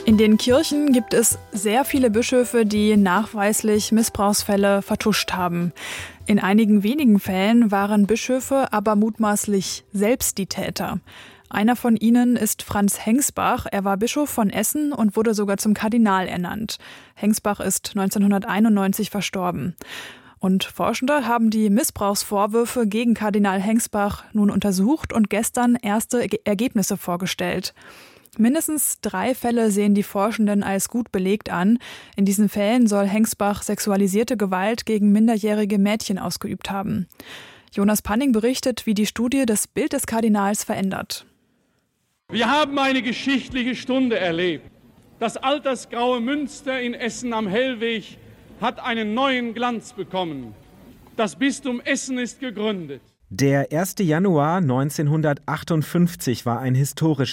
In den Kirchen gibt es sehr viele Bischöfe, die nachweislich Missbrauchsfälle vertuscht haben. In einigen wenigen Fällen waren Bischöfe aber mutmaßlich selbst die Täter. Einer von ihnen ist Franz Hengsbach. Er war Bischof von Essen und wurde sogar zum Kardinal ernannt. Hengsbach ist 1991 verstorben. Und Forschende haben die Missbrauchsvorwürfe gegen Kardinal Hengsbach nun untersucht und gestern erste Ergebnisse vorgestellt. Mindestens 3 Fälle sehen die Forschenden als gut belegt an. In diesen Fällen soll Hengsbach sexualisierte Gewalt gegen minderjährige Mädchen ausgeübt haben. Jonas Panning berichtet, wie die Studie das Bild des Kardinals verändert. Wir haben eine geschichtliche Stunde erlebt. Das altersgraue Münster in Essen am Hellweg hat einen neuen Glanz bekommen. Das Bistum Essen ist gegründet. Der 1. Januar 1958 war ein historischer